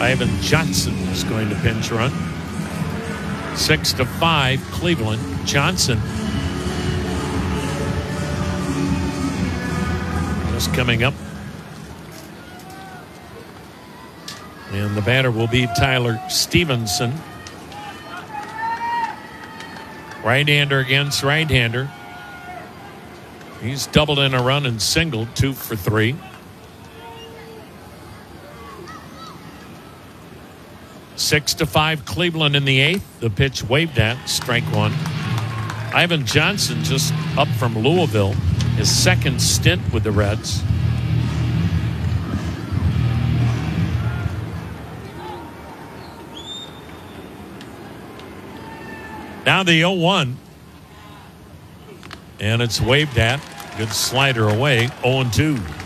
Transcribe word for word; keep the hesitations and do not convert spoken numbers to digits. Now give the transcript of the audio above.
Ivan Johnson is going to pinch run. Six to five, Cleveland. Johnson just coming up. And the batter will be Tyler Stevenson. Right-hander against right-hander. He's doubled in a run and singled, two for three. Six to five, Cleveland in the eighth. The pitch waved at, strike one. Ivan Johnson just up from Louisville, his second stint with the Reds. Now the oh one. And it's waved at. Good slider away, oh and two.